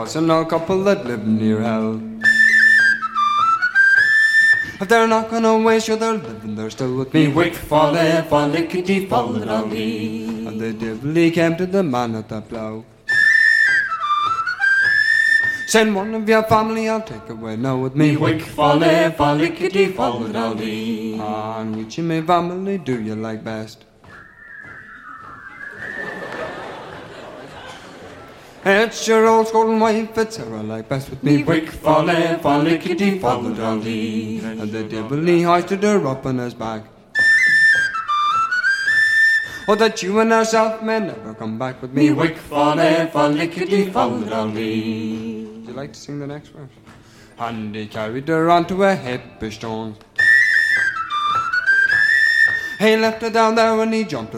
was an old couple that lived near hell. If they're not gonna waste you, they're living there still with me. Wick folly, follickety folly. And the devil came to the man at the plough. Send one of your family, I'll take away now with me. Wick folly, follickety folly. And which of my family do you like best? It's your old scolding wife, it's her I like best with me. Wick folly, follickety folly. And the devil he hoisted her up on his back. Oh, that you and herself may never come back with me. Wick folly, follickety folly. Would you like to sing the next verse? And he carried her onto a heap of stone. He left her down there and he jumped